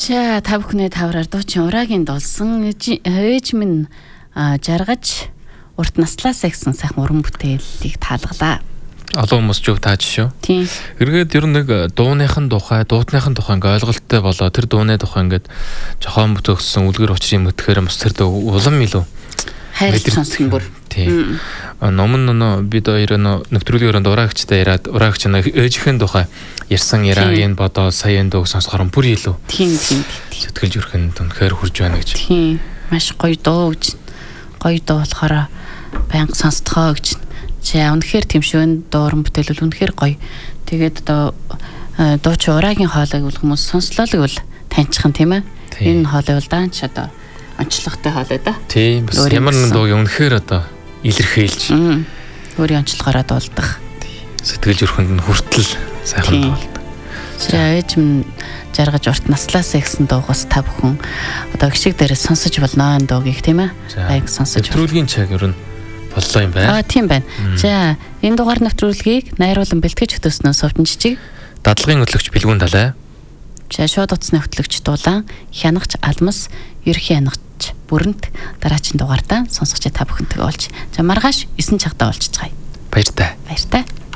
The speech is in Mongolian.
За та бүхний тавраар дуучин ураагийн дулсан ээж минь жаргаж урт наслаасаа гэсэн сайхан уран бүтээлийг таалгалаа. Олон хүмүүс ч өв тааж шүү. Тийм. Эргээд ер нь нэг дууныхын тухай, дуудныхын тухай ингээ ойлголттой болоо тэр дууны тухай ингээд жохон бүтөөгсөн үлгэр учрын мөтгөхөр бас тэр улам илүү хайрлах сонсох юм бүр. Тийм. Номон бид хоёр нэвтрүүлгээр ураагчтай яриад ураагч ээжийнхэн тухай ярьсан яриагийн бодоо саяын дууг сонсохоор бүр илүү. Тийм. Сэтгэлж өрхөнд үнэхээр хурж байна гэж. Тийм. Маш гоё дуу гэж. Гоё дуу болохоор байнга сонсдохоо гэж. За үнэхээр тийм шүү. Дууран бүтээл бол үнэхээр гоё. Тэгээд одоо дууч ураагийн хоолойг бол хүмүүс сонслоо л бол таньчихсан тийм ээ. Энэ хоолой бол даанч одоо онцлогтой хоолой да. Тийм. Бас ямар нэгэн дууг үнэхээр одоо илэрхийлж өөрийн онцлогоороо дуулдаг. Сэтгэлж өрхөнд нь хүртэл сайхан дуулдаг. За ээж минь жаргаж урт наслаасаа гэсэн дуугаас та бүхэн одоо гişиг дээрээ сонсож болно энэ дуугийг тийм ээ. Баян сонсож. Нэвтрүүлгийн чаг ер нь боллоо юм байна. Тийм байна. За энэ дугаар нэвтрүүлгийг найруулан бэлтгэж хөтөөснөө Совдонжчиг дадлагын хөтлөгч Бэлгүүн Далай. За шууд утасны хөтлөгч Дулаан, хянагч Алмас, ерхий хянагч Бүрэнт дараагийн дугаартаа сонсогч та бүхэнтэйгээ олж. За маргааш 9 цагтаа олж цаая. Баяртай. Баяртай.